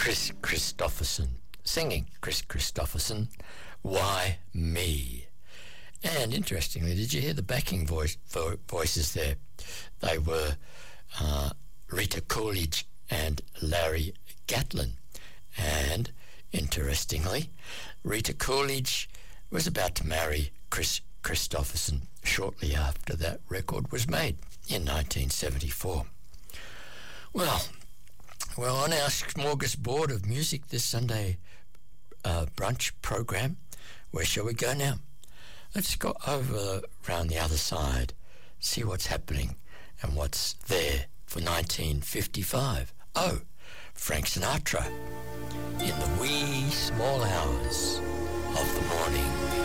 Chris Christopherson singing. Chris Christopherson, Why Me? And interestingly, did you hear the backing voices there? They were Rita Coolidge and Larry Gatlin. And interestingly, Rita Coolidge was about to marry Chris Christopherson shortly after that record was made in 1974. Well, on our smorgasbord of music this Sunday brunch program, where shall we go now? Let's go over around the other side, see what's happening and what's there for 1955. Oh, Frank Sinatra, in the wee small hours of the morning.